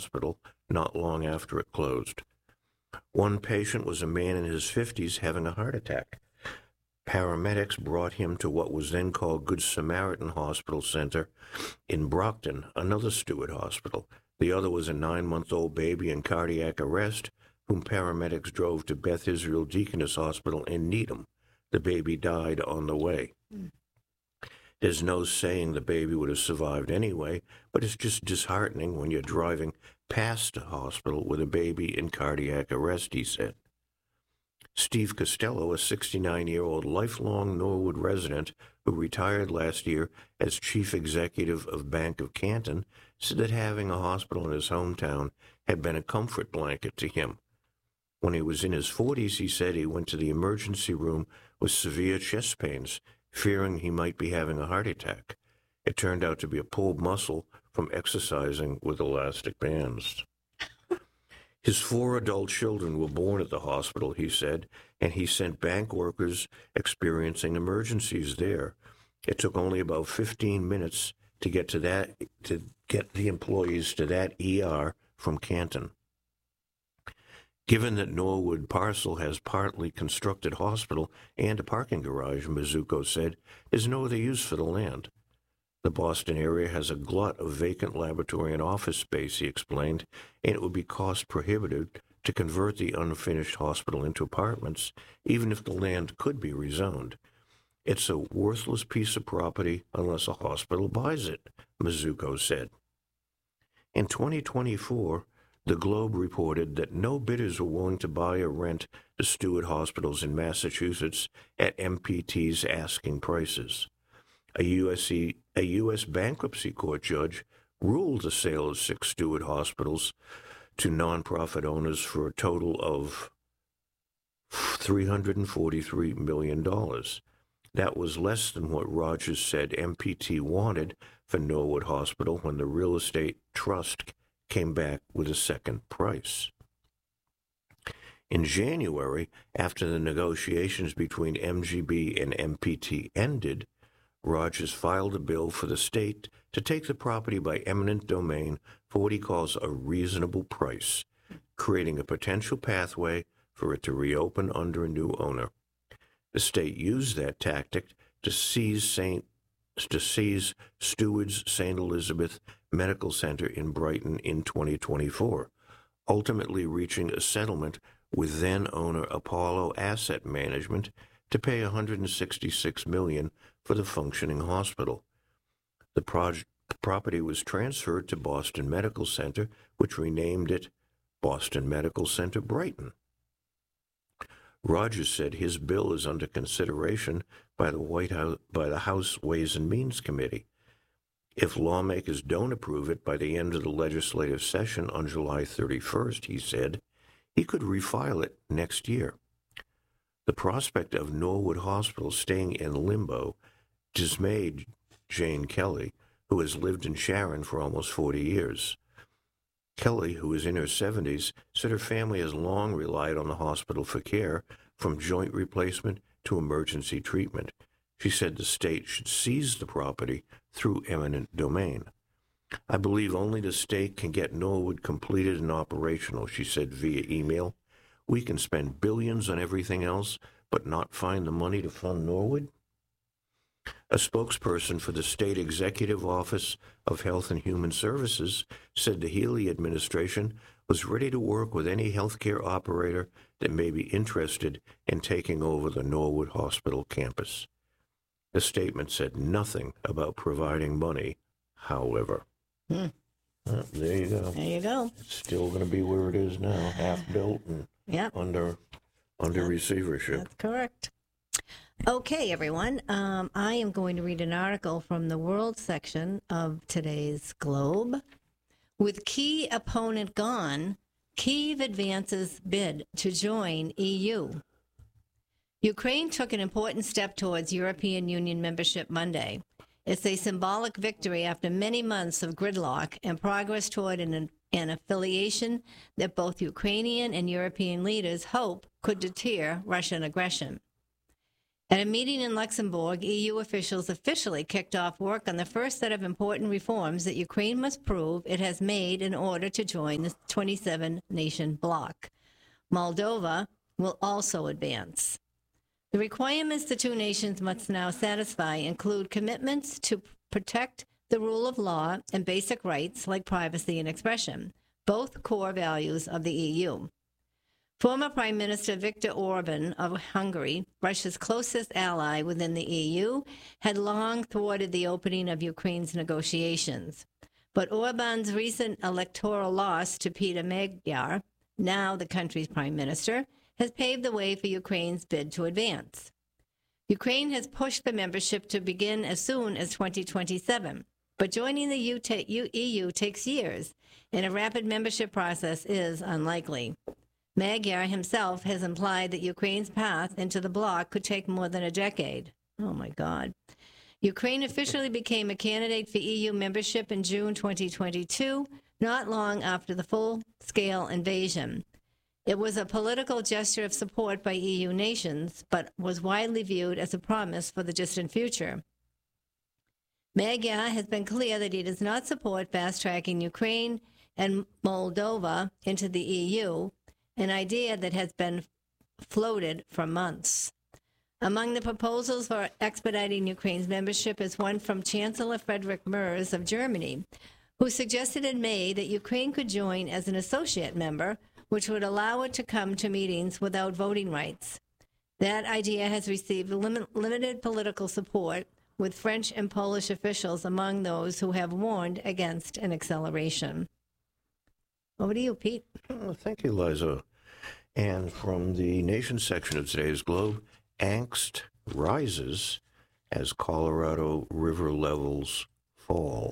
Hospital not long after it closed. One patient was a man in his 50s having a heart attack. Paramedics brought him to what was then called Good Samaritan Hospital Center in Brockton, another Stewart hospital. The other was a 9-month-old baby in cardiac arrest, whom paramedics drove to Beth Israel Deaconess Hospital in Needham. The baby died on the way. There's no saying the baby would have survived anyway, but it's just disheartening when you're driving past a hospital with a baby in cardiac arrest, he said. Steve Costello, a 69-year-old lifelong Norwood resident who retired last year as chief executive of Bank of Canton, said that having a hospital in his hometown had been a comfort blanket to him. When he was in his 40s, he said he went to the emergency room with severe chest pains, fearing he might be having a heart attack. It turned out to be a pulled muscle from exercising with elastic bands. His 4 adult children were born at the hospital, he said, and he sent bank workers experiencing emergencies there. It took only about 15 minutes to get the employees to that ER from Canton. Given that Norwood parcel has partly constructed hospital and a parking garage, Mizuko said, there's no other use for the land. The Boston area has a glut of vacant laboratory and office space, he explained, and it would be cost prohibitive to convert the unfinished hospital into apartments, even if the land could be rezoned. It's a worthless piece of property unless a hospital buys it, Mizuko said. In 2024, the Globe reported that no bidders were willing to buy or rent the Stewart hospitals in Massachusetts at MPT's asking prices. A U.S. bankruptcy court judge ruled the sale of 6 Stewart hospitals to nonprofit owners for a total of $343 million. That was less than what Rogers said MPT wanted for Norwood Hospital when the real estate trust came back with a second price. In January, after the negotiations between MGB and MPT ended, Rogers filed a bill for the state to take the property by eminent domain for what he calls a reasonable price, creating a potential pathway for it to reopen under a new owner. The state used that tactic to seize Steward's St. Elizabeth Medical Center in Brighton in 2024, ultimately reaching a settlement with then-owner Apollo Asset Management to pay $166 million for the functioning hospital. The property was transferred to Boston Medical Center, which renamed it Boston Medical Center Brighton. Rogers said his bill is under consideration by the House Ways and Means Committee. If lawmakers don't approve it by the end of the legislative session on July 31st, he said, he could refile it next year. The prospect of Norwood Hospital staying in limbo dismayed Jane Kelly, who has lived in Sharon for almost 40 years. Kelly, who is in her 70s, said her family has long relied on the hospital for care, from joint replacement to emergency treatment. She said the state should seize the property through eminent domain. I believe only the state can get Norwood completed and operational, she said via email. We can spend billions on everything else, but not find the money to fund Norwood? A spokesperson for the State Executive Office of Health and Human Services said the Healy administration was ready to work with any healthcare operator that may be interested in taking over the Norwood Hospital campus. The statement said nothing about providing money, however. There you go. There you go. It's still going to be where it is now, half-built and under receivership. That's correct. Okay, everyone. I am going to read an article from the World section of today's Globe. With key opponent gone, Kyiv advances bid to join EU. Ukraine took an important step towards European Union membership Monday. It's a symbolic victory after many months of gridlock and progress toward an affiliation that both Ukrainian and European leaders hope could deter Russian aggression. At a meeting in Luxembourg, EU officials officially kicked off work on the first set of important reforms that Ukraine must prove it has made in order to join the 27-nation bloc. Moldova will also advance. The requirements the two nations must now satisfy include commitments to protect the rule of law and basic rights like privacy and expression, both core values of the EU. Former Prime Minister Viktor Orban of Hungary, Russia's closest ally within the EU, had long thwarted the opening of Ukraine's negotiations. But Orban's recent electoral loss to Peter Magyar, now the country's prime minister, has paved the way for Ukraine's bid to advance. Ukraine has pushed for membership to begin as soon as 2027, but joining the EU takes years, and a rapid membership process is unlikely. Magyar himself has implied that Ukraine's path into the bloc could take more than a decade. Oh, my God. Ukraine officially became a candidate for EU membership in June 2022, not long after the full-scale invasion. It was a political gesture of support by EU nations, but was widely viewed as a promise for the distant future. Magyar has been clear that he does not support fast-tracking Ukraine and Moldova into the EU, an idea that has been floated for months. Among the proposals for expediting Ukraine's membership is one from Chancellor Friedrich Merz of Germany, who suggested in May that Ukraine could join as an associate member, which would allow it to come to meetings without voting rights. That idea has received limited political support, with French and Polish officials among those who have warned against an acceleration. Over to you, Pete. Oh, thank you, Liza. And from the Nation section of today's Globe, angst rises as Colorado River levels fall.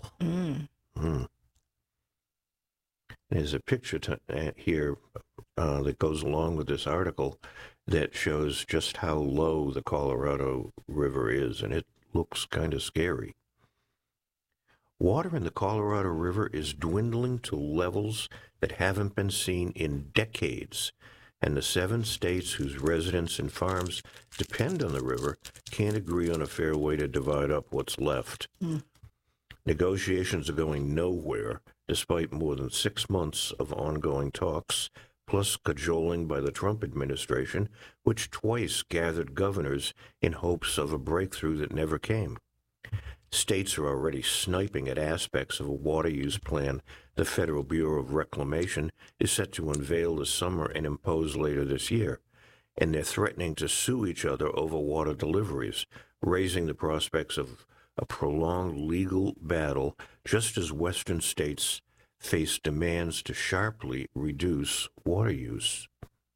There's a picture here that goes along with this article that shows just how low the Colorado River is, and it looks kind of scary. Water in the Colorado River is dwindling to levels that haven't been seen in decades, and the 7 states whose residents and farms depend on the river can't agree on a fair way to divide up what's left. Negotiations are going nowhere, despite more than 6 months of ongoing talks, plus cajoling by the Trump administration, which twice gathered governors in hopes of a breakthrough that never came. States are already sniping at aspects of a water use plan the Federal Bureau of Reclamation is set to unveil this summer and impose later this year, and they're threatening to sue each other over water deliveries, raising the prospects of a prolonged legal battle just as Western states face demands to sharply reduce water use.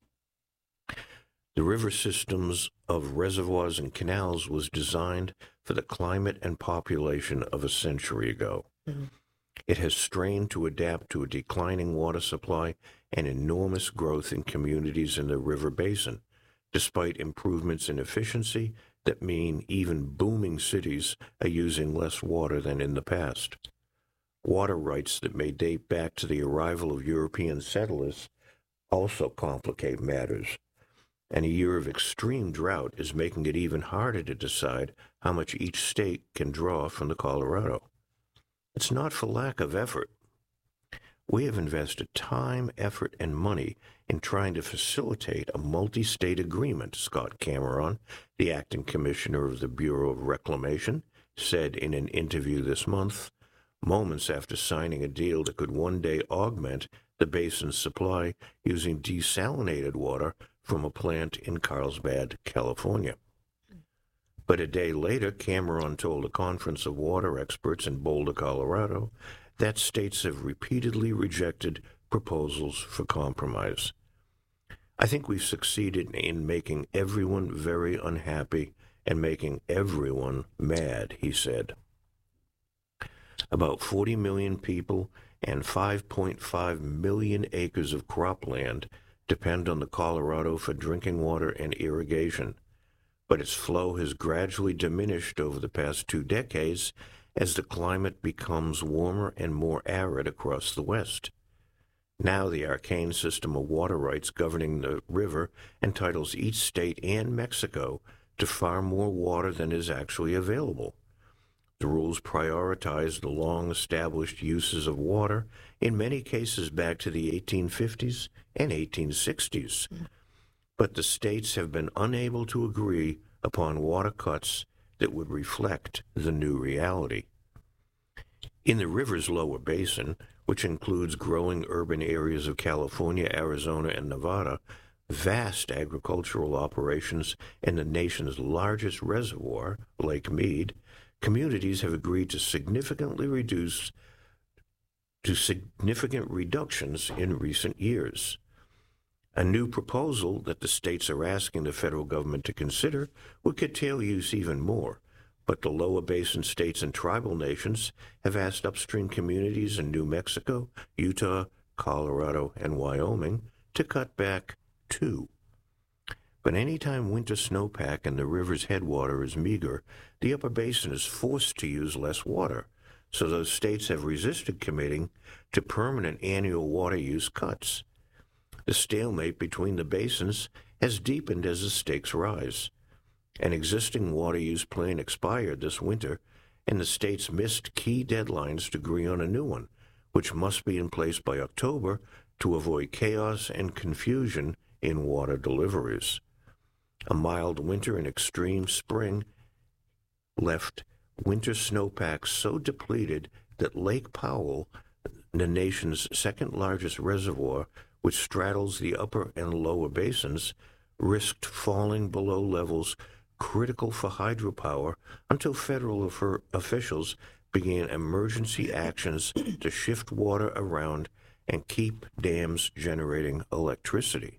The river systems of reservoirs and canals was designed for the climate and population of a century ago. It has strained to adapt to a declining water supply and enormous growth in communities in the river basin, despite improvements in efficiency that mean even booming cities are using less water than in the past. Water rights that may date back to the arrival of European settlers also complicate matters, and a year of extreme drought is making it even harder to decide how much each state can draw from the Colorado. It's not for lack of effort. We have invested time, effort, and money in trying to facilitate a multi-state agreement, Scott Cameron, the acting commissioner of the Bureau of Reclamation, said in an interview this month, moments after signing a deal that could one day augment the basin's supply using desalinated water from a plant in Carlsbad, California. But a day later, Cameron told a conference of water experts in Boulder, Colorado, that states have repeatedly rejected proposals for compromise. I think we've succeeded in making everyone very unhappy and making everyone mad, he said. About 40 million people and 5.5 million acres of cropland depend on the Colorado for drinking water and irrigation, but its flow has gradually diminished over the past 2 decades as the climate becomes warmer and more arid across the West. Now the arcane system of water rights governing the river entitles each state and Mexico to far more water than is actually available. The rules prioritize the long-established uses of water, in many cases back to the 1850s and 1860s. But the states have been unable to agree upon water cuts that would reflect the new reality. In the river's lower basin, which includes growing urban areas of California, Arizona, and Nevada, vast agricultural operations, and the nation's largest reservoir, Lake Mead, communities have agreed to significant reductions in recent years. A new proposal that the states are asking the federal government to consider would curtail use even more, but the lower basin states and tribal nations have asked upstream communities in New Mexico, Utah, Colorado, and Wyoming to cut back too. But anytime winter snowpack in the river's headwater is meager, the upper basin is forced to use less water, so those states have resisted committing to permanent annual water use cuts. The stalemate between the basins has deepened as the stakes rise. An existing water use plan expired this winter, and the states missed key deadlines to agree on a new one, which must be in place by October to avoid chaos and confusion in water deliveries. A mild winter and extreme spring left winter snowpacks so depleted that Lake Powell, the nation's second-largest reservoir, which straddles the upper and lower basins, risked falling below levels critical for hydropower until federal officials began emergency actions to shift water around and keep dams generating electricity.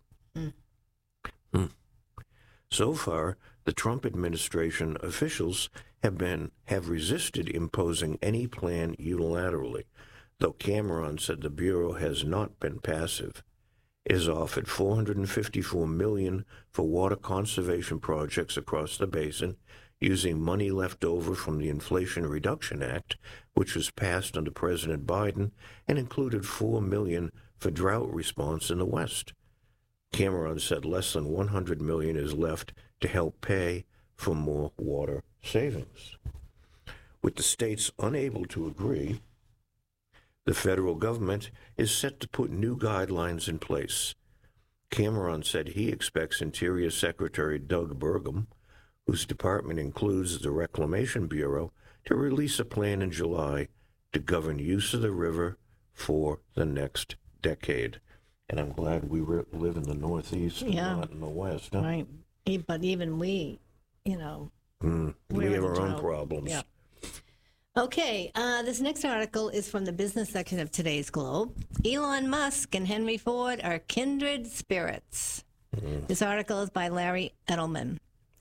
So far, the Trump administration officials have resisted imposing any plan unilaterally, though Cameron said the Bureau has not been passive. It has offered $454 million for water conservation projects across the basin, using money left over from the Inflation Reduction Act, which was passed under President Biden and included $4 million for drought response in the West. Cameron said less than $100 million is left to help pay for more water savings. With the states unable to agree, the federal government is set to put new guidelines in place. Cameron said he expects Interior Secretary Doug Burgum, whose department includes the Reclamation Bureau, to release a plan in July to govern use of the river for the next decade. And I'm glad we live in the Northeast and not in the West. Huh? Right. But even we, we have our own problems. Yeah. Okay, this next article is from the business section of today's Globe. Elon Musk and Henry Ford are kindred spirits. This article is by Larry Edelman.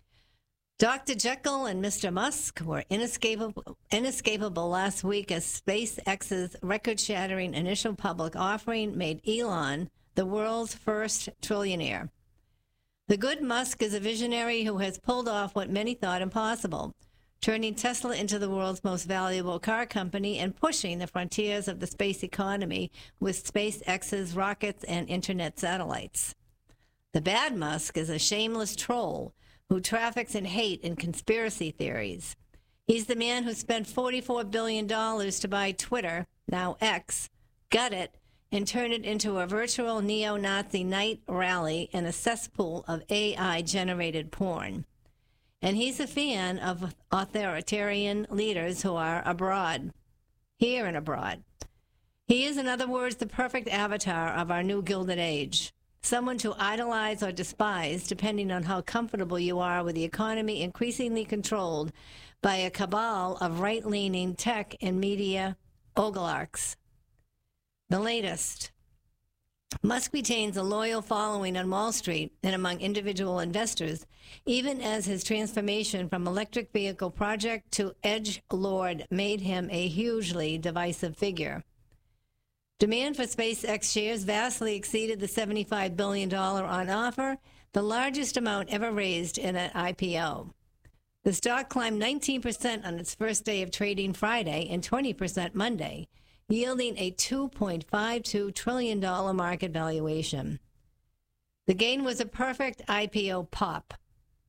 Dr. Jekyll and Mr. Musk were inescapable last week as SpaceX's record-shattering initial public offering made Elon the world's first trillionaire. The good Musk is a visionary who has pulled off what many thought impossible, turning Tesla into the world's most valuable car company and pushing the frontiers of the space economy with SpaceX's rockets and internet satellites. The bad Musk is a shameless troll who traffics in hate and conspiracy theories. He's the man who spent $44 billion to buy Twitter, now X, gut it, and turn it into a virtual neo-Nazi night rally and a cesspool of AI-generated porn. And he's a fan of authoritarian leaders who are abroad, here and abroad. He is, in other words, the perfect avatar of our new Gilded Age, someone to idolize or despise depending on how comfortable you are with the economy increasingly controlled by a cabal of right-leaning tech and media oligarchs. The latest. Musk retains a loyal following on Wall Street and among individual investors, even as his transformation from electric vehicle project to edge lord made him a hugely divisive figure. Demand for SpaceX shares vastly exceeded the $75 billion on offer, the largest amount ever raised in an IPO. The stock climbed 19% on its first day of trading Friday and 20% Monday, yielding a $2.52 trillion market valuation. The gain was a perfect IPO pop.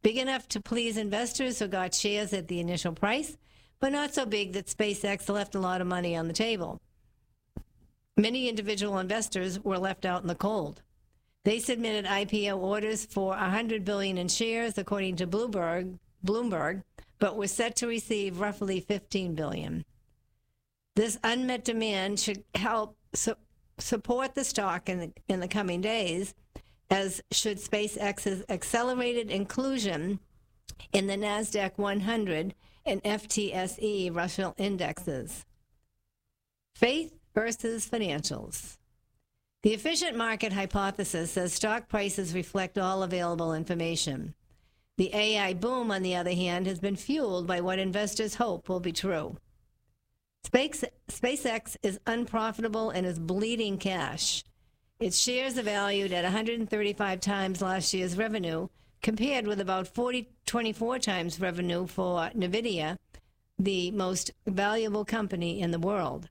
Big enough to please investors who got shares at the initial price, but not so big that SpaceX left a lot of money on the table. Many individual investors were left out in the cold. They submitted IPO orders for 100 billion in shares, according to Bloomberg, but were set to receive roughly 15 billion. This unmet demand should help support the stock in the coming days, as should SpaceX's accelerated inclusion in the NASDAQ 100 and FTSE Russell indexes. Faith versus financials. The efficient market hypothesis says stock prices reflect all available information. The AI boom, on the other hand, has been fueled by what investors hope will be true. SpaceX is unprofitable and is bleeding cash. Its shares are valued at 135 times last year's revenue, compared with about 24 times revenue for NVIDIA, the most valuable company in the world.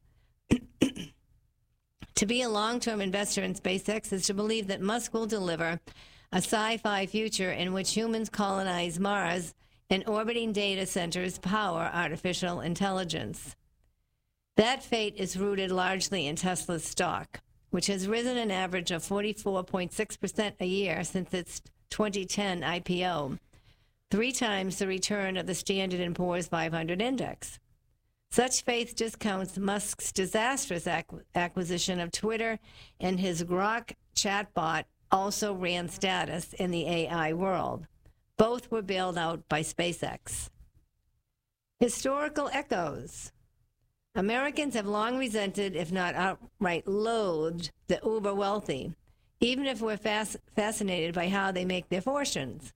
To be a long-term investor in SpaceX is to believe that Musk will deliver a sci-fi future in which humans colonize Mars and orbiting data centers power artificial intelligence. That fate is rooted largely in Tesla's stock, which has risen an average of 44.6% a year since its 2010 IPO, 3 times the return of the Standard & Poor's 500 index. Such faith discounts Musk's disastrous acquisition of Twitter, and his Grok chatbot also ran status in the AI world. Both were bailed out by SpaceX. Historical echoes. Americans have long resented, if not outright loathed, the uber wealthy, even if we're fascinated by how they make their fortunes.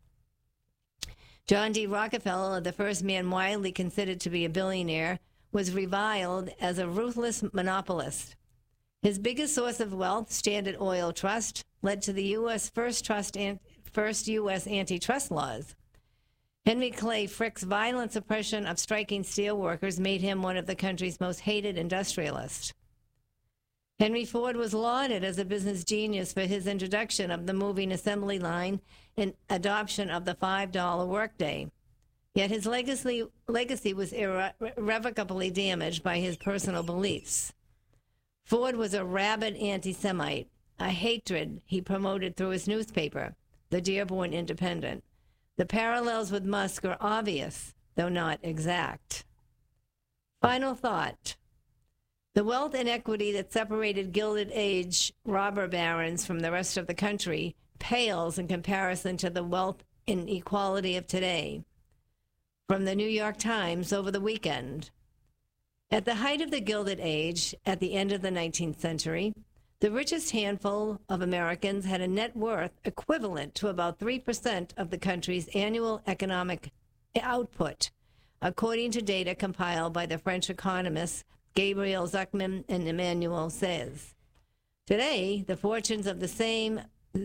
John D. Rockefeller, the first man widely considered to be a billionaire, was reviled as a ruthless monopolist. His biggest source of wealth, Standard Oil Trust, led to the U.S. first U.S. antitrust laws. Henry Clay Frick's violent suppression of striking steel workers made him one of the country's most hated industrialists. Henry Ford was lauded as a business genius for his introduction of the moving assembly line and adoption of the $5 workday. Yet his legacy was irrevocably damaged by his personal beliefs. Ford was a rabid anti-Semite, a hatred he promoted through his newspaper, the Dearborn Independent. The parallels with Musk are obvious, though not exact. Final thought. The wealth inequity that separated Gilded Age robber barons from the rest of the country pales in comparison to the wealth inequality of today. From the New York Times over the weekend. At the height of the Gilded Age, at the end of the 19th century, the richest handful of Americans had a net worth equivalent to about 3% of the country's annual economic output, according to data compiled by the French economists Gabriel Zucman and Emmanuel Saez. Today, the fortunes of the same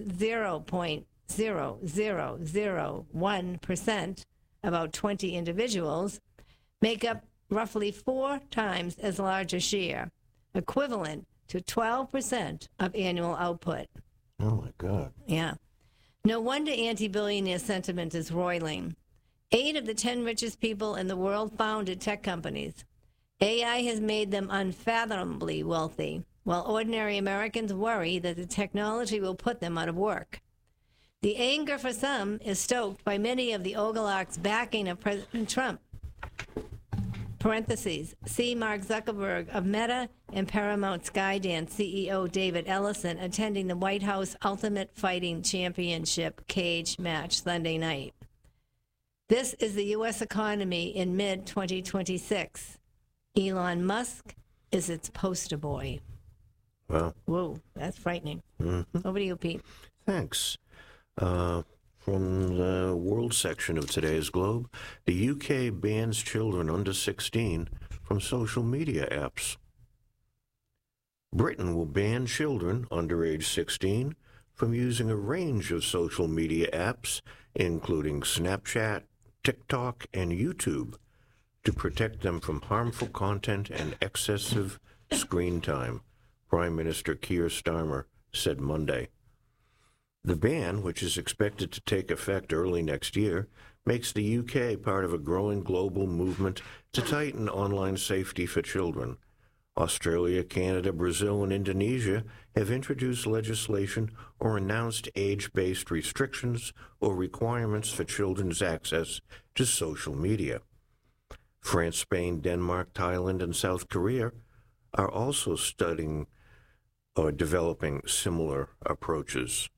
0.0001%, about 20 individuals, make up roughly 4 times as large a share, equivalent to 12% of annual output. Oh, my God. Yeah. No wonder anti-billionaire sentiment is roiling. 8 of the 10 richest people in the world founded tech companies. AI has made them unfathomably wealthy, while ordinary Americans worry that the technology will put them out of work. The anger for some is stoked by many of the oligarchs' backing of President Trump. Parentheses, see Mark Zuckerberg of Meta and Paramount Skydance CEO David Ellison attending the White House Ultimate Fighting Championship cage match Sunday night. This is the U.S. economy in mid-2026. Elon Musk is its poster boy. Well. Whoa, that's frightening. Mm-hmm. Over to you, Pete. Thanks. From the world section of today's Globe, the UK bans children under 16 from social media apps. Britain will ban children under age 16 from using a range of social media apps, including Snapchat, TikTok, and YouTube, to protect them from harmful content and excessive screen time, Prime Minister Keir Starmer said Monday. The ban, which is expected to take effect early next year, makes the UK part of a growing global movement to tighten online safety for children. Australia, Canada, Brazil, and Indonesia have introduced legislation or announced age-based restrictions or requirements for children's access to social media. France, Spain, Denmark, Thailand, and South Korea are also studying or developing similar approaches.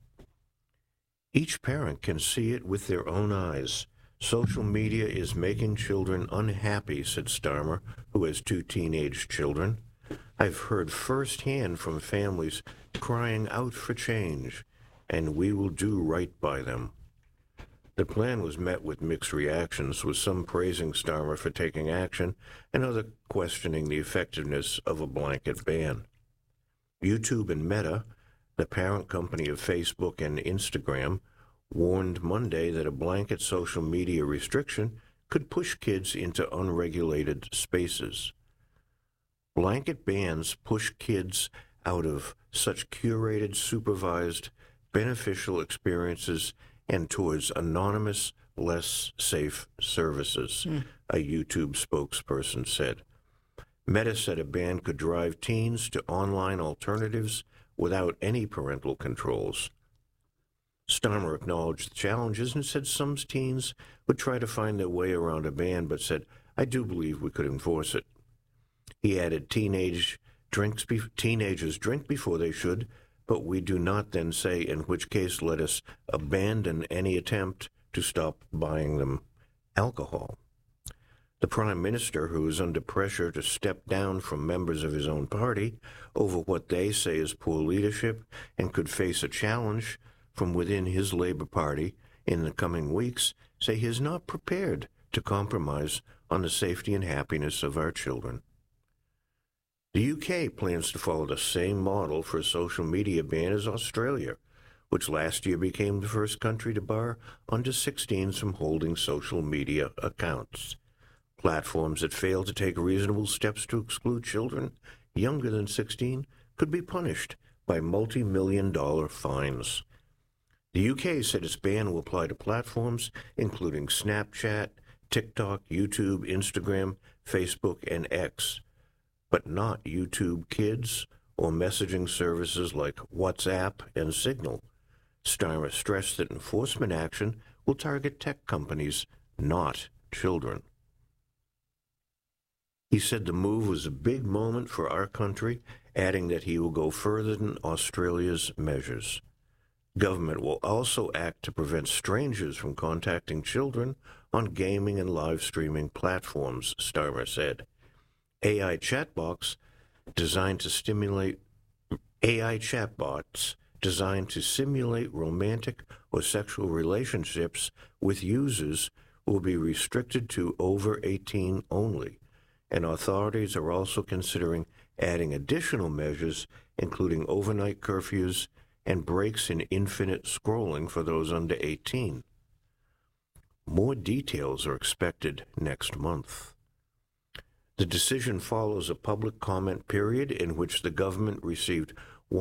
Each parent can see it with their own eyes. Social media is making children unhappy, said Starmer, who has 2 teenage children. I've heard firsthand from families crying out for change, and we will do right by them. The plan was met with mixed reactions, with some praising Starmer for taking action and others questioning the effectiveness of a blanket ban. YouTube and Meta, the parent company of Facebook and Instagram, warned Monday that a blanket social media restriction could push kids into unregulated spaces. Blanket bans push kids out of such curated, supervised, beneficial experiences and towards anonymous, less safe services, a YouTube spokesperson said. Meta said a ban could drive teens to online alternatives without any parental controls. Starmer acknowledged the challenges and said some teens would try to find their way around a ban, but said, I do believe we could enforce it. He added, teenagers drink before they should, but we do not then say in which case let us abandon any attempt to stop buying them alcohol. The Prime Minister, who is under pressure to step down from members of his own party over what they say is poor leadership and could face a challenge from within his Labour Party in the coming weeks, say he is not prepared to compromise on the safety and happiness of our children. The UK plans to follow the same model for a social media ban as Australia, which last year became the first country to bar under 16s from holding social media accounts. Platforms that fail to take reasonable steps to exclude children younger than 16 could be punished by multi-million-dollar fines. The UK said its ban will apply to platforms including Snapchat, TikTok, YouTube, Instagram, Facebook, and X, but not YouTube Kids or messaging services like WhatsApp and Signal. Starmer stressed that enforcement action will target tech companies, not children. He said the move was a big moment for our country, adding that he will go further than Australia's measures. Government will also act to prevent strangers from contacting children on gaming and live streaming platforms, Starmer said. AI chatbots designed to simulate romantic or sexual relationships with users will be restricted to over 18 only, and authorities are also considering adding additional measures, including overnight curfews and breaks in infinite scrolling for those under 18. More details are expected next month. The decision follows a public comment period in which the government received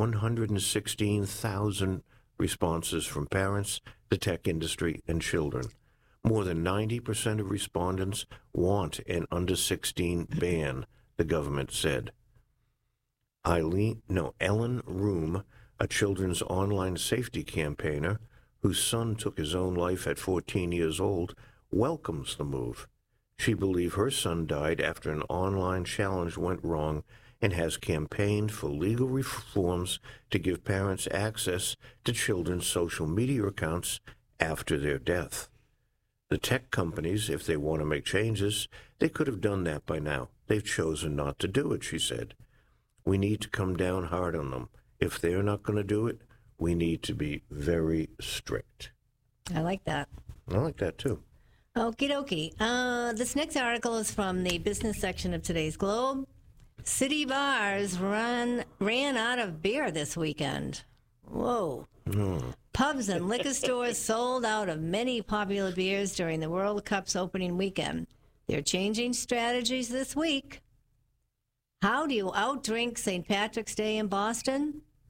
116,000 responses from parents, the tech industry, and children. More than 90% of respondents want an under-16 ban, the government said. Ellen Room, a children's online safety campaigner whose son took his own life at 14 years old, welcomes the move. She believes her son died after an online challenge went wrong and has campaigned for legal reforms to give parents access to children's social media accounts after their death. The tech companies, if they want to make changes, they could have done that by now. They've chosen not to do it, she said. We need to come down hard on them. If they're not going to do it, we need to be very strict. I like that. I like that, too. Okie dokie. This next article is from the business section of today's Globe. City bars ran out of beer this weekend. Whoa. Pubs and liquor stores sold out of many popular beers during the World Cup's opening weekend. They're changing strategies this week. How do you outdrink St. Patrick's Day in Boston?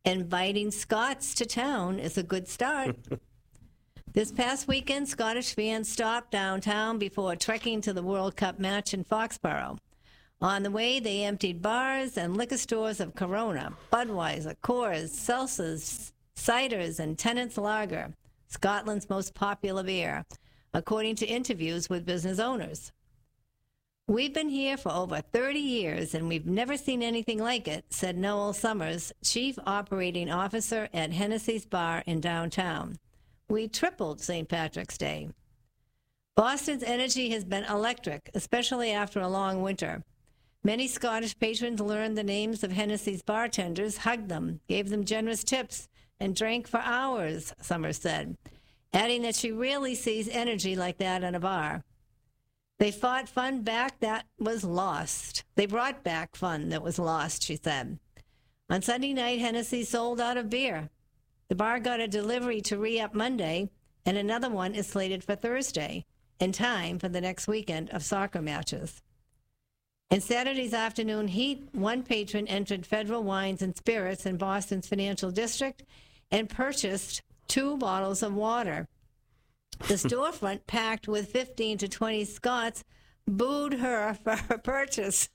Inviting Scots to town is a good start. This past weekend, Scottish fans stopped downtown before trekking to the World Cup match in Foxborough. On the way, they emptied bars and liquor stores of Corona, Budweiser, Coors, Seltzers, ciders, and Tennent's Lager, Scotland's most popular beer, according to interviews with business owners. We've been here for over 30 years, and we've never seen anything like it, said Noel Summers, Chief Operating Officer at Hennessy's Bar in downtown. We tripled St. Patrick's Day. Boston's energy has been electric, especially after a long winter. Many Scottish patrons learned the names of Hennessy's bartenders, hugged them, gave them generous tips, and drank for hours, Summers said, adding that she rarely sees energy like that in a bar. They fought fun back that was lost. They brought back fun that was lost, she said. On Sunday night, Hennessy sold out of beer. The bar got a delivery to re-up Monday, and another one is slated for Thursday, in time for the next weekend of soccer matches. In Saturday's afternoon heat, one patron entered Federal Wines and Spirits in Boston's financial district and purchased 2 bottles of water. The storefront, packed with 15 to 20 Scots, booed her for her purchase.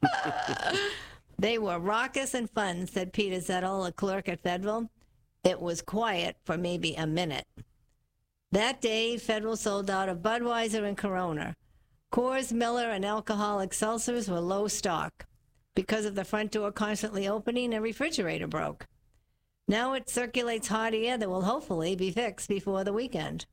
They were raucous and fun, said Peter Zettel, a clerk at Federal. It was quiet for maybe a minute. That day, Federal sold out of Budweiser and Corona. Coors, Miller, and alcoholic seltzers were low stock. Because of the front door constantly opening, a refrigerator broke. Now it circulates hot air that will hopefully be fixed before the weekend.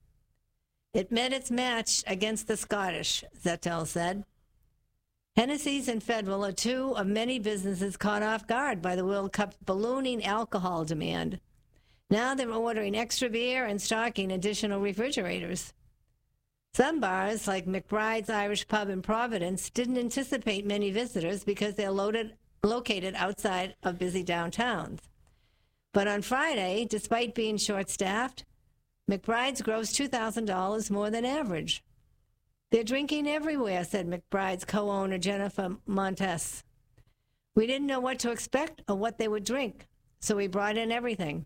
It met its match against the Scottish, Zettel said. Hennessy's and Federal are 2 of many businesses caught off guard by the World Cup's ballooning alcohol demand. Now they're ordering extra beer and stocking additional refrigerators. Some bars, like McBride's Irish Pub in Providence, didn't anticipate many visitors because they're located outside of busy downtowns. But on Friday, despite being short-staffed, McBride's grossed $2,000 more than average. They're drinking everywhere, said McBride's co-owner Jennifer Montes. We didn't know what to expect or what they would drink, so we brought in everything.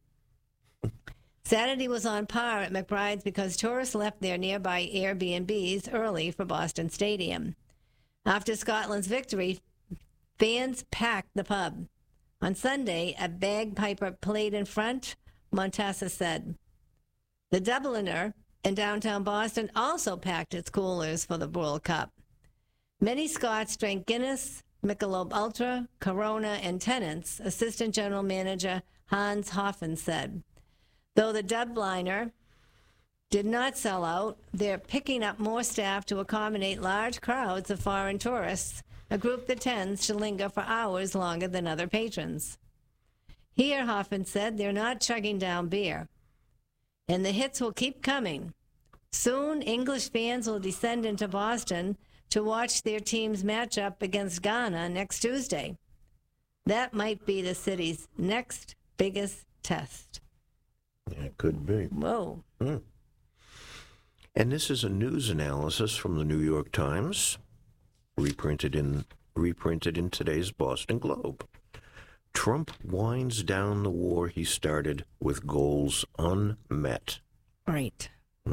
Saturday was on par at McBride's because tourists left their nearby Airbnbs early for Boston Stadium. After Scotland's victory, fans packed the pub. On Sunday, a bagpiper played in front, Montessa said. The Dubliner in downtown Boston also packed its coolers for the World Cup. Many Scots drank Guinness, Michelob Ultra, Corona, and Tennent's, Assistant General Manager Hans Hoffen said. Though the Dubliner did not sell out, they're picking up more staff to accommodate large crowds of foreign tourists, a group that tends to linger for hours longer than other patrons. Here, Hoffen said, they're not chugging down beer. And the hits will keep coming. Soon, English fans will descend into Boston to watch their teams match up against Ghana next Tuesday. That might be the city's next biggest test. It could be. Whoa. And this is a news analysis from the New York Times, reprinted in today's Boston Globe. Trump winds down the war he started with goals unmet. Right.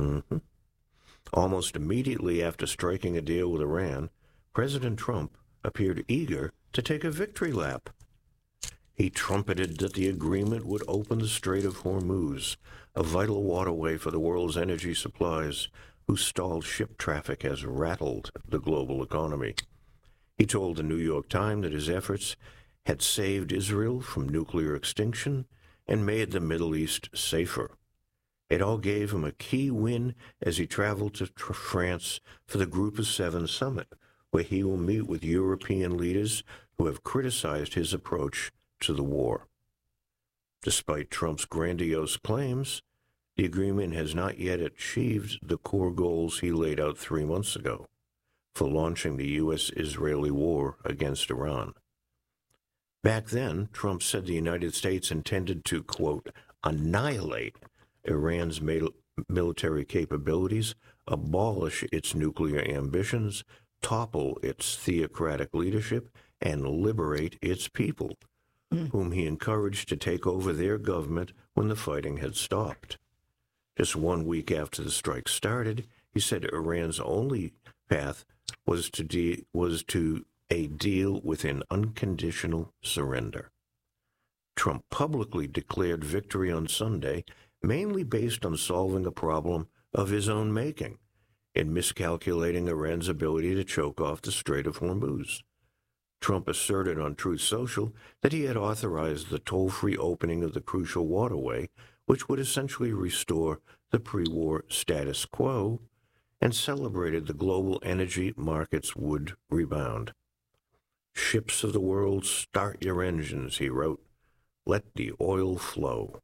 Almost immediately after striking a deal with Iran, President Trump appeared eager to take a victory lap. He trumpeted that the agreement would open the Strait of Hormuz, a vital waterway for the world's energy supplies, whose stalled ship traffic has rattled the global economy. He told the New York Times that his efforts had saved Israel from nuclear extinction and made the Middle East safer. It all gave him a key win as he traveled to France for the Group of Seven summit, where he will meet with European leaders who have criticized his approach to the war. Despite Trump's grandiose claims, the agreement has not yet achieved the core goals he laid out 3 months ago for launching the U.S.-Israeli war against Iran. Back then, Trump said the United States intended to, quote, annihilate Iran's military capabilities, abolish its nuclear ambitions, topple its theocratic leadership, and liberate its people. whom he encouraged to take over their government when the fighting had stopped. Just 1 week after the strike started, he said Iran's only path was to a deal with an unconditional surrender. Trump publicly declared victory on Sunday, mainly based on solving a problem of his own making, in miscalculating Iran's ability to choke off the Strait of Hormuz. Trump asserted on Truth Social that he had authorized the toll-free opening of the crucial waterway, which would essentially restore the pre-war status quo, and celebrated the global energy markets would rebound. "Ships of the world, start your engines," he wrote. "Let the oil flow."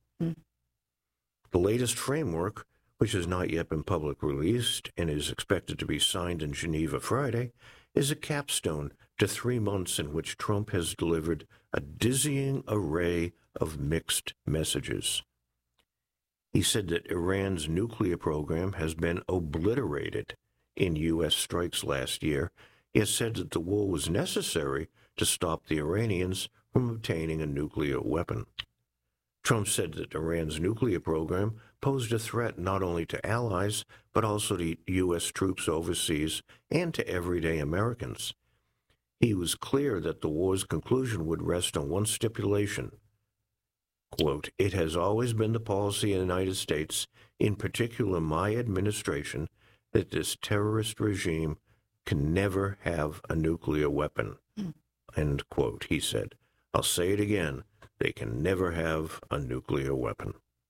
The latest framework, which has not yet been publicly released and is expected to be signed in Geneva Friday, is a capstone to 3 months in which Trump has delivered a dizzying array of mixed messages. He said that Iran's nuclear program has been obliterated in U.S. strikes last year. He has said that the war was necessary to stop the Iranians from obtaining a nuclear weapon. Trump said that Iran's nuclear program posed a threat not only to allies, but also to U.S. troops overseas and to everyday Americans. He was clear that the war's conclusion would rest on one stipulation. Quote, "It has always been the policy of the United States, in particular my administration, that this terrorist regime can never have a nuclear weapon." End quote, he said. "I'll say it again. They can never have a nuclear weapon."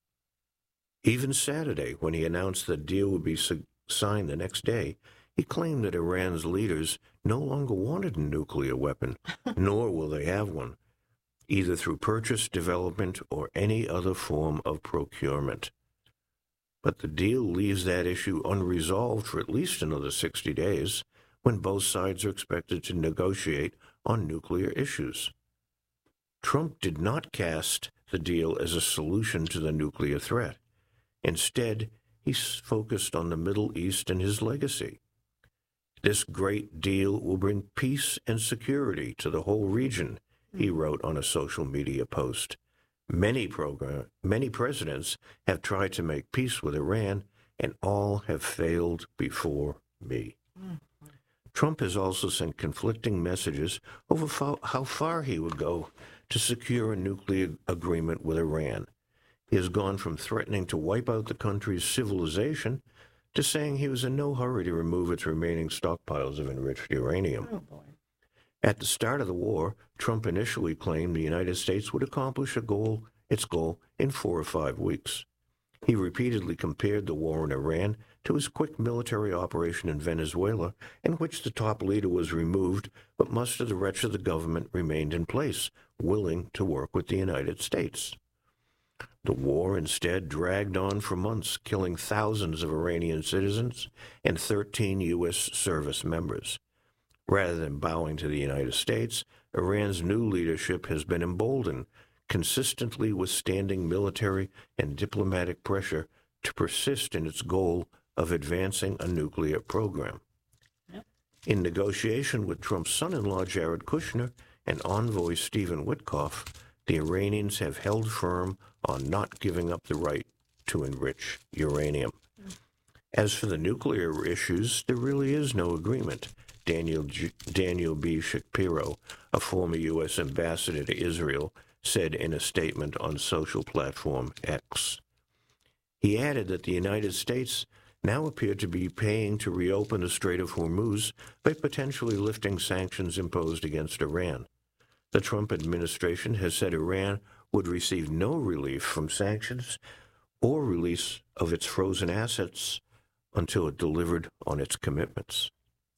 Even Saturday, when he announced the deal would be signed the next day, he claimed that Iran's leaders no longer wanted a nuclear weapon, nor will they have one, either through purchase, development, or any other form of procurement. But the deal leaves that issue unresolved for at least another 60 days, when both sides are expected to negotiate on nuclear issues. Trump did not cast the deal as a solution to the nuclear threat. Instead, he focused on the Middle East and his legacy. "This great deal will bring peace and security to the whole region," he wrote on a social media post. Many presidents have tried to make peace with Iran, and all have failed before me." Trump has also sent conflicting messages over how far he would go to secure a nuclear agreement with Iran. He has gone from threatening to wipe out the country's civilization to saying he was in no hurry to remove its remaining stockpiles of enriched uranium. Oh, boy. At the start of the war, Trump initially claimed the United States would accomplish its goal in 4 or 5 weeks. He repeatedly compared the war in Iran to his quick military operation in Venezuela, in which the top leader was removed, but most of the rest of the government remained in place, willing to work with the United States. The war instead dragged on for months, killing thousands of Iranian citizens and 13 U.S. service members. Rather than bowing to the United States, Iran's new leadership has been emboldened, consistently withstanding military and diplomatic pressure to persist in its goal of advancing a nuclear program. Yep. In negotiation with Trump's son-in-law Jared Kushner and envoy Stephen Witkoff, the Iranians have held firm on not giving up the right to enrich uranium. As for the nuclear issues, there really is no agreement. Daniel B. Shapiro, a former U.S. ambassador to Israel, said in a statement on social platform X. He added that the United States now appeared to be paying to reopen the Strait of Hormuz by potentially lifting sanctions imposed against Iran. The Trump administration has said Iran would receive no relief from sanctions or release of its frozen assets until it delivered on its commitments.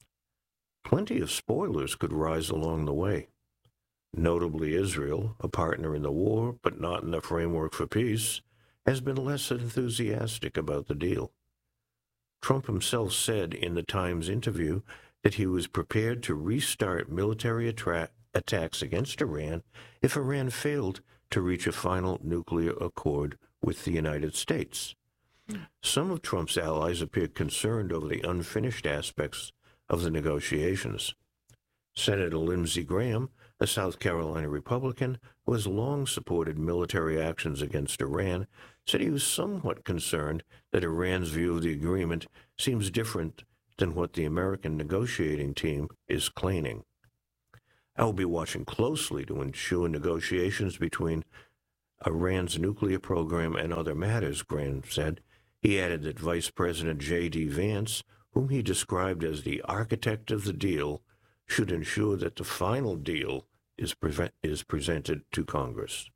Plenty of spoilers could rise along the way. Notably, Israel, a partner in the war but not in the framework for peace, has been less enthusiastic about the deal. Trump himself said in the Times interview that he was prepared to restart military attacks against Iran if Iran failed to reach a final nuclear accord with the United States. Some of Trump's allies appeared concerned over the unfinished aspects of the negotiations. Senator Lindsey Graham, a South Carolina Republican who has long supported military actions against Iran, said he was somewhat concerned that Iran's view of the agreement seems different than what the American negotiating team is claiming. I will be watching closely to ensure negotiations between Iran's nuclear program and other matters, Graham said. He added that Vice President J.D. Vance, whom he described as the architect of the deal, should ensure that the final deal is presented to Congress.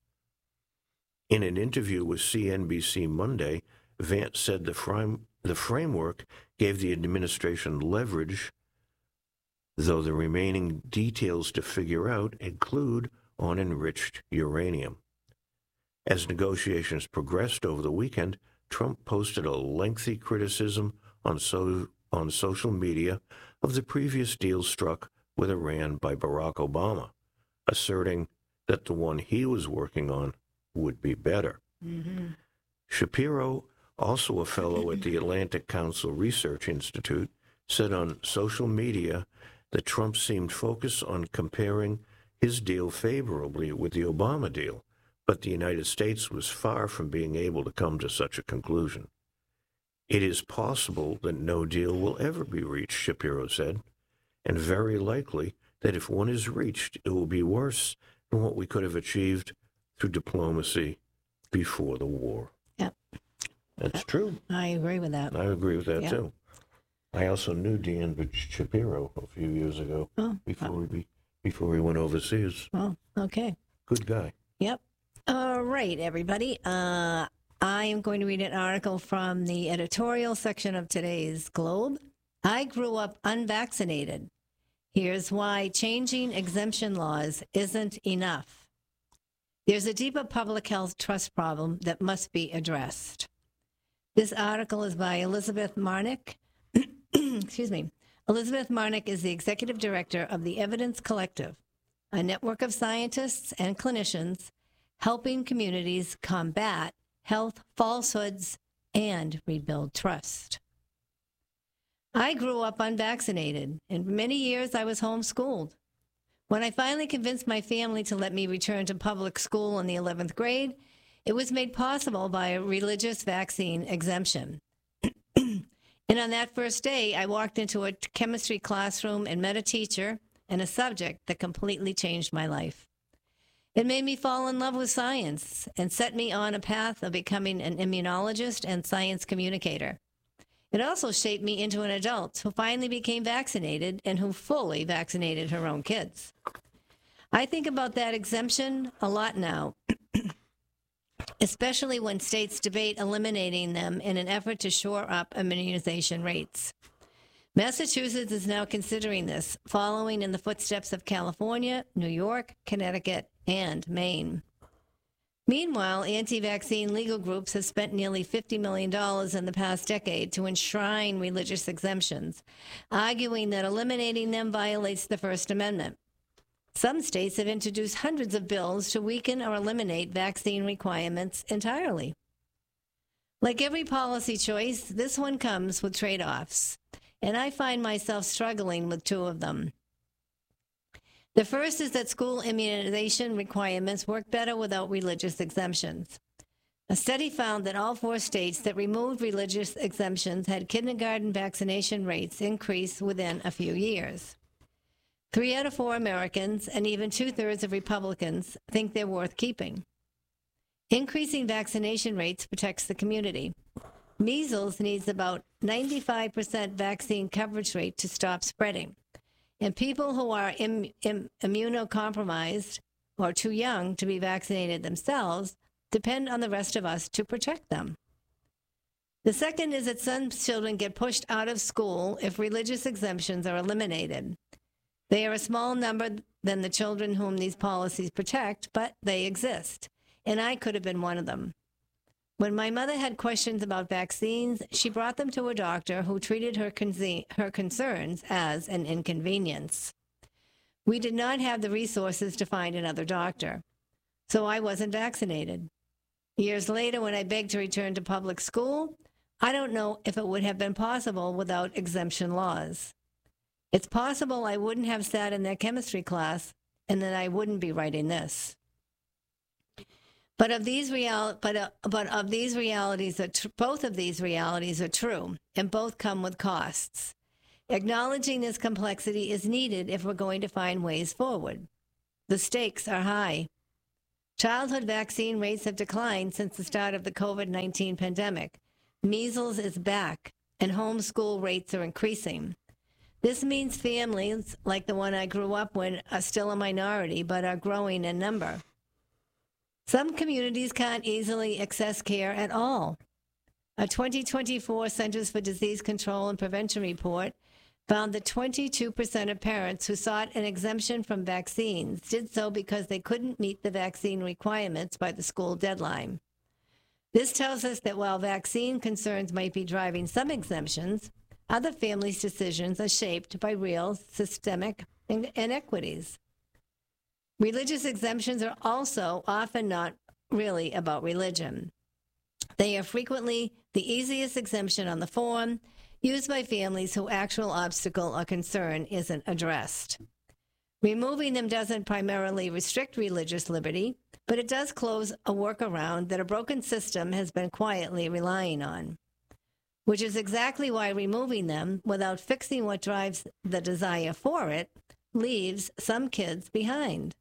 In an interview with CNBC Monday, Vance said the framework gave the administration leverage, though the remaining details to figure out include on enriched uranium. As negotiations progressed over the weekend, Trump posted a lengthy criticism on social media of the previous deal struck with Iran by Barack Obama, asserting that the one he was working on would be better. Mm-hmm. Shapiro, also a fellow at the Atlantic Council Research Institute, said on social media that Trump seemed focused on comparing his deal favorably with the Obama deal, but the United States was far from being able to come to such a conclusion. It is possible that no deal will ever be reached, Shapiro said, and very likely that if one is reached, it will be worse than what we could have achieved through diplomacy before the war. Yep. That's true. I agree with that. I agree with that, Yep. too. I also knew Dean Shapiro a few years ago before he went overseas. Oh, okay. Good guy. Yep. All right, everybody. I am going to read an article from the editorial section of today's Globe. I grew up unvaccinated. Here's why changing exemption laws isn't enough. There's a deeper public health trust problem that must be addressed. This article is by Elizabeth Marnick. Excuse me. Elizabeth Marnick is the executive director of the Evidence Collective, a network of scientists and clinicians helping communities combat health falsehoods and rebuild trust. I grew up unvaccinated, and for many years I was homeschooled. When I finally convinced my family to let me return to public school in the 11th grade, it was made possible by a religious vaccine exemption. And on that first day, I walked into a chemistry classroom and met a teacher and a subject that completely changed my life. It made me fall in love with science and set me on a path of becoming an immunologist and science communicator. It also shaped me into an adult who finally became vaccinated and who fully vaccinated her own kids. I think about that exemption a lot now, especially when states debate eliminating them in an effort to shore up immunization rates. Massachusetts is now considering this, following in the footsteps of California, New York, Connecticut, and Maine. Meanwhile, anti-vaccine legal groups have spent nearly $50 million in the past decade to enshrine religious exemptions, arguing that eliminating them violates the First Amendment. Some states have introduced hundreds of bills to weaken or eliminate vaccine requirements entirely. Like every policy choice, this one comes with trade-offs, and I find myself struggling with two of them. The first is that school immunization requirements work better without religious exemptions. A study found that all 4 states that removed religious exemptions had kindergarten vaccination rates increase within a few years. 3 out of 4 Americans, and even 2/3 of Republicans, think they're worth keeping. Increasing vaccination rates protects the community. Measles needs about 95% vaccine coverage rate to stop spreading. And people who are immunocompromised or too young to be vaccinated themselves depend on the rest of us to protect them. The second is that some children get pushed out of school if religious exemptions are eliminated. They are a small number than the children whom these policies protect, but they exist, and I could have been one of them. When my mother had questions about vaccines, she brought them to a doctor who treated her concerns as an inconvenience. We did not have the resources to find another doctor, so I wasn't vaccinated. Years later, when I begged to return to public school, I don't know if it would have been possible without exemption laws. It's possible I wouldn't have sat in that chemistry class and then I wouldn't be writing this. But of these realities, both of these realities are true, and both come with costs. Acknowledging this complexity is needed if we're going to find ways forward. The stakes are high. Childhood vaccine rates have declined since the start of the COVID-19 pandemic. Measles is back, and homeschool rates are increasing. This means families like the one I grew up with are still a minority, but are growing in number. Some communities can't easily access care at all. A 2024 Centers for Disease Control and Prevention report found that 22% of parents who sought an exemption from vaccines did so because they couldn't meet the vaccine requirements by the school deadline. This tells us that while vaccine concerns might be driving some exemptions, other families' decisions are shaped by real systemic inequities. Religious exemptions are also often not really about religion. They are frequently the easiest exemption on the form, used by families whose actual obstacle or concern isn't addressed. Removing them doesn't primarily restrict religious liberty, but it does close a workaround that a broken system has been quietly relying on, which is exactly why removing them without fixing what drives the desire for it leaves some kids behind.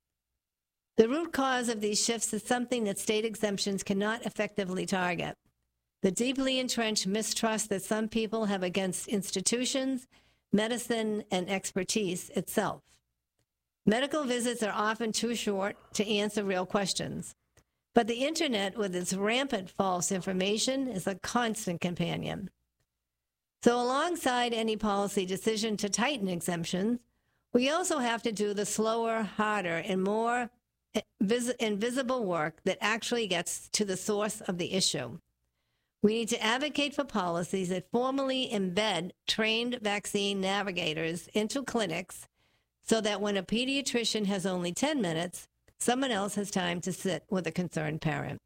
The root cause of these shifts is something that state exemptions cannot effectively target: the deeply entrenched mistrust that some people have against institutions, medicine, and expertise itself. Medical visits are often too short to answer real questions, but the internet, with its rampant false information, is a constant companion. So alongside any policy decision to tighten exemptions, we also have to do the slower, harder, and more invisible work that actually gets to the source of the issue. We need to advocate for policies that formally embed trained vaccine navigators into clinics so that when a pediatrician has only 10 minutes, someone else has time to sit with a concerned parent.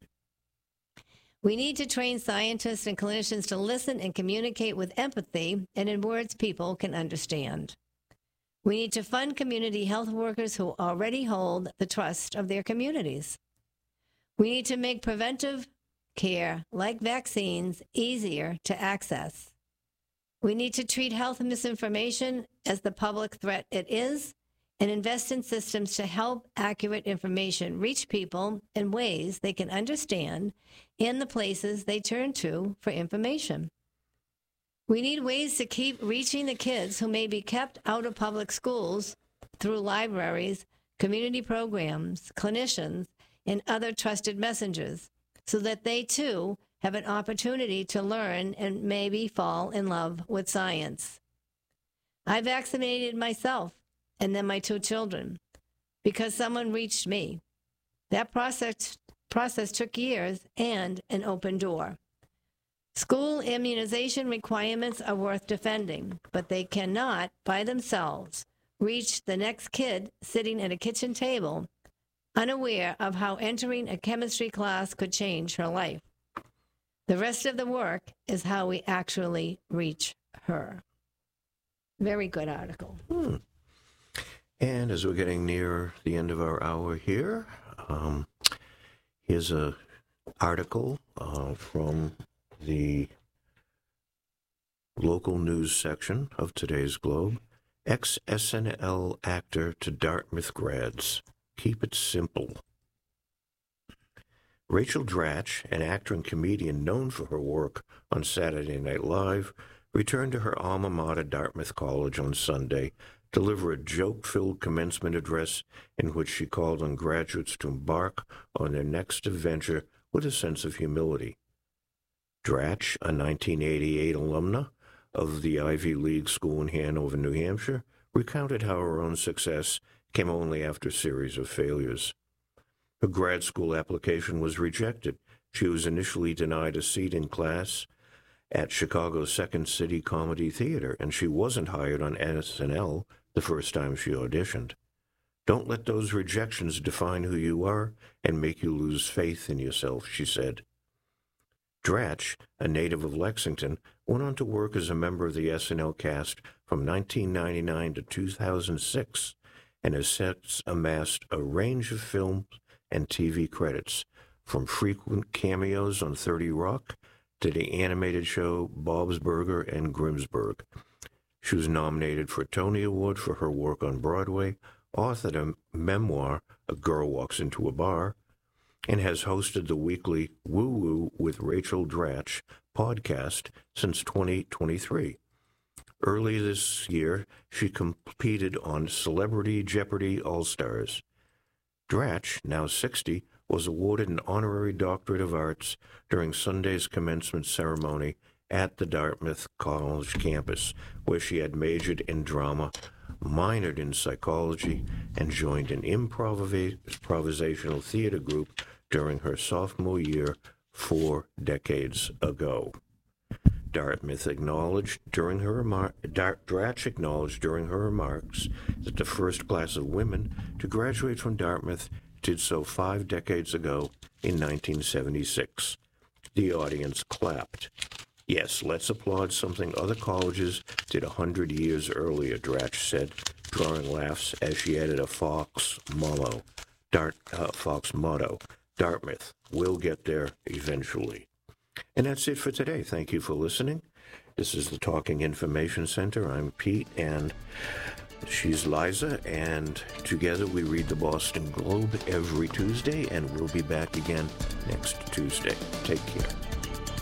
We need to train scientists and clinicians to listen and communicate with empathy and in words people can understand. We need to fund community health workers who already hold the trust of their communities. We need to make preventive care, like vaccines, easier to access. We need to treat health misinformation as the public threat it is and invest in systems to help accurate information reach people in ways they can understand in the places they turn to for information. We need ways to keep reaching the kids who may be kept out of public schools through libraries, community programs, clinicians, and other trusted messengers, so that they too have an opportunity to learn and maybe fall in love with science. I vaccinated myself and then my 2 children because someone reached me. That process took years and an open door. School immunization requirements are worth defending, but they cannot, by themselves, reach the next kid sitting at a kitchen table, unaware of how entering a chemistry class could change her life. The rest of the work is how we actually reach her. Very good article. And as we're getting near the end of our hour here, here's an article from the local news section of today's Globe. Ex-SNL actor to Dartmouth grads. Keep it simple. Rachel Dratch, an actor and comedian known for her work on Saturday Night Live, returned to her alma mater, Dartmouth College, on Sunday to deliver a joke-filled commencement address in which she called on graduates to embark on their next adventure with a sense of humility. Dratch, a 1988 alumna of the Ivy League school in Hanover, New Hampshire, recounted how her own success came only after a series of failures. Her grad school application was rejected. She was initially denied a seat in class at Chicago's Second City Comedy Theater, and she wasn't hired on SNL the first time she auditioned. Don't let those rejections define who you are and make you lose faith in yourself, she said. Dratch, a native of Lexington, went on to work as a member of the SNL cast from 1999 to 2006, and has since amassed a range of film and TV credits, from frequent cameos on 30 Rock to the animated show Bob's Burger and Grimsburg. She was nominated for a Tony Award for her work on Broadway, authored a memoir, A Girl Walks Into a Bar, and has hosted the weekly Woo Woo with Rachel Dratch podcast since 2023. Early this year, she competed on Celebrity Jeopardy All-Stars. Dratch, now 60, was awarded an honorary Doctorate of Arts during Sunday's commencement ceremony at the Dartmouth College campus, where she had majored in drama, minored in psychology, and joined an improvisational theater group during her sophomore year 4 decades ago. Dratch acknowledged during her remarks that the first class of women to graduate from Dartmouth did so 5 decades ago in 1976. The audience clapped. Yes, let's applaud something other colleges did 100 years earlier, Dratch said, drawing laughs as she added a Fox motto, Dartmouth, we'll get there eventually. And that's it for today. Thank you for listening. This is the Talking Information Center. I'm Pete, and she's Liza, and together we read the Boston Globe every Tuesday, and we'll be back again next Tuesday. Take care.